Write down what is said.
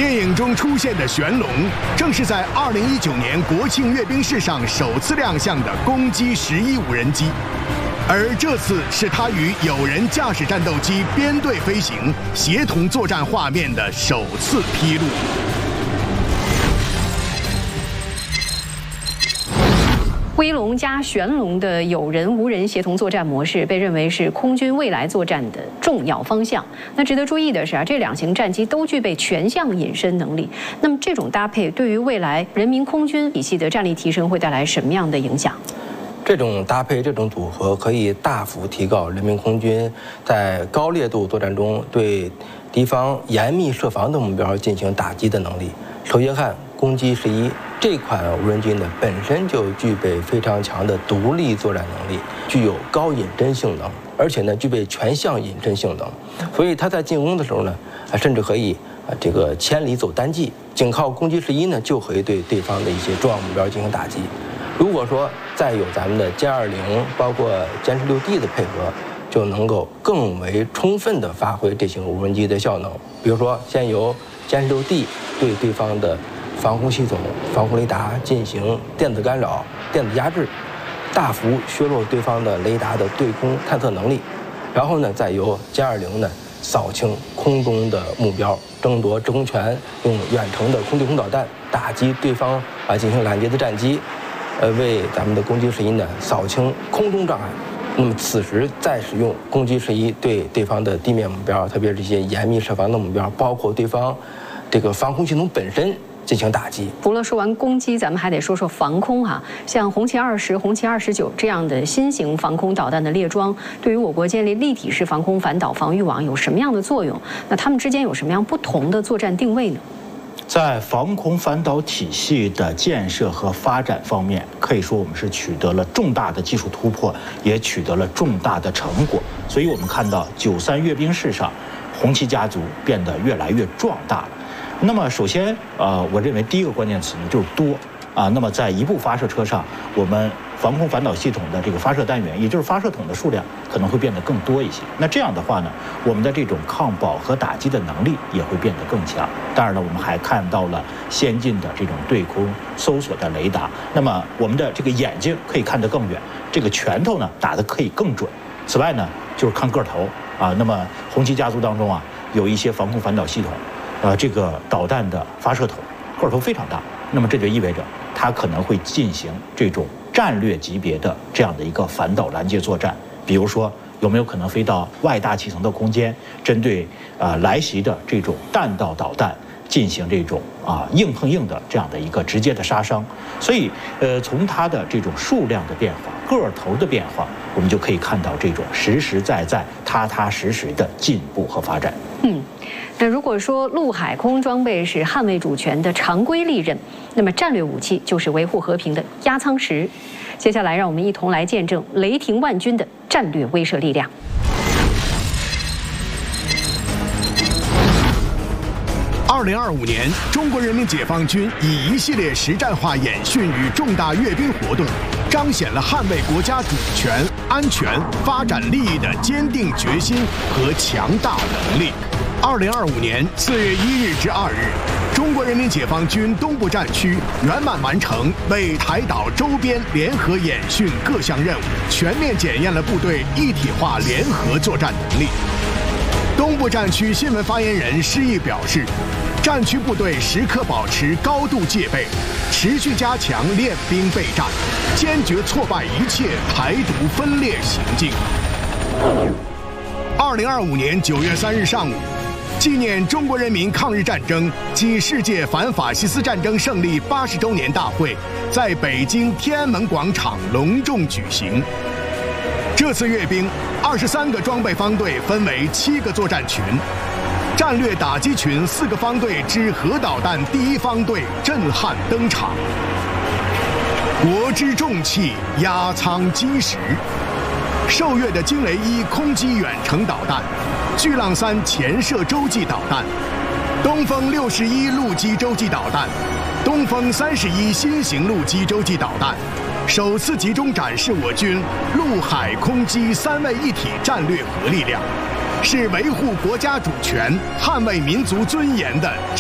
电影中出现的玄龙，正是在2019年国庆阅兵式上首次亮相的攻击11无人机，而这次是它与有人驾驶战斗机编队飞行、协同作战画面的首次披露。 威龙加玄龙的有人无人协同作战模式，被认为是空军未来作战的重要方向。那值得注意的是这两型战机都具备全向隐身能力。那么这种搭配对于未来人民空军体系的战力提升会带来什么样的影响？ 这种搭配、这种组合可以大幅提高人民空军在高烈度作战中对敌方严密设防的目标进行打击的能力。首先看攻击11。这款无人机呢，本身就具备非常强的独立作战能力，具有高隐身性能，而且呢，具备全向隐身性能，所以它在进攻的时候呢，甚至可以这个千里走单骑，仅靠攻击11呢，就可以对对方的一些重要目标进行打击。如果说再有咱们的歼20，包括歼16D 的配合，就能够更为充分地发挥这型无人机的效能。比如说，先由歼16D对对方的防空系统、防空雷达进行电子干扰、电子压制，大幅削弱对方的雷达的对空探测能力。然后呢，再由歼20呢扫清空中的目标，争夺制空权，用远程的空对空导弹打击对方进行拦截的战机，为咱们的攻击11呢扫清空中障碍。那么此时再使用攻击11对对方的地面目标，特别是这些严密设防的目标，包括对方这个防空系统本身进行打击。 除了说完攻击，咱们还得说说防空像红旗20、红旗29这样的新型防空导弹的列装，对于我国建立立体式防空反导防御网有什么样的作用？那它们之间有什么样不同的作战定位呢？ 在防空反导体系的建设和发展方面，可以说我们是取得了重大的技术突破，也取得了重大的成果。所以我们看到93阅兵式上，红旗家族变得越来越壮大了。那么首先，我认为第一个关键词呢就是多那么在一部发射车上，我们防空反导系统的这个发射单元，也就是发射筒的数量可能会变得更多一些。那这样的话呢，我们的这种抗饱和打击的能力也会变得更强。当然了，我们还看到了先进的这种对空搜索的雷达。那么我们的这个眼睛可以看得更远，这个拳头呢打得可以更准。此外呢，就是看个头那么红旗家族当中有一些防空反导系统，这个导弹的发射筒个头非常大。那么这就意味着它可能会进行这种战略级别的这样的一个反导拦截作战，比如说有没有可能飞到外大气层的空间，针对来袭的这种弹道导弹进行这种硬碰硬的这样的一个直接的杀伤。所以从它的这种数量的变化、个头的变化，我们就可以看到这种实实在在、踏踏实实的进步和发展。 那如果说陆海空装备是捍卫主权的常规利刃，那么战略武器就是维护和平的压舱石。接下来，让我们一同来见证雷霆万钧的战略威慑力量。 2025年，中国人民解放军以一系列实战化演训与重大阅兵活动，彰显了捍卫国家主权、安全、发展利益的坚定决心和强大能力。2025年4月1日至2日，中国人民解放军东部战区圆满完成为台岛周边联合演训各项任务，全面检验了部队一体化联合作战能力。东部战区新闻发言人施毅表示，战区部队时刻保持高度戒备，持续加强练兵备战，坚决挫败一切台独分裂行径。2025年9月3日上午，纪念中国人民抗日战争及世界反法西斯战争胜利80周年大会在北京天安门广场隆重举行。这次阅兵，23个装备方队分为7个作战群，战略打击群4个方队之核导弹第1方队震撼登场。国之重器压舱基石，受阅的惊雷1空基远程导弹，巨浪3潜射洲际导弹，东风61陆基洲际导弹，东风31新型陆基洲际导弹，首次集中展示我军陆海空基3位一体战略核力量，是维护国家主权、捍卫民族尊严的